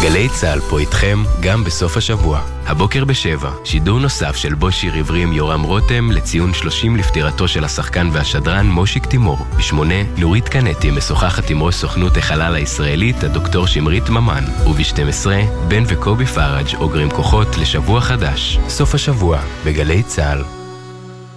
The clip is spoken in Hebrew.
גלי צהל פה איתכם גם בסוף השבוע. הבוקר ב7, שידור נוסף של בו שיר עברי עם יורם רותם לציון 30 לפטירתו של השחקן והשדרן מושיק תימור. ב8, נורית קנטי משוחחת עם ראש סוכנות החלל הישראלית, הדוקטור שמרית ממן. וב12, בן וקובי פראג' אוגרים כוחות לשבוע חדש. סוף השבוע, בגלי צהל.